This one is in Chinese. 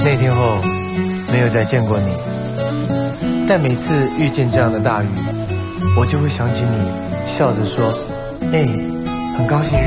那天后没有再见过你，但每次遇见这样的大雨，我就会想起你笑着说：“很高兴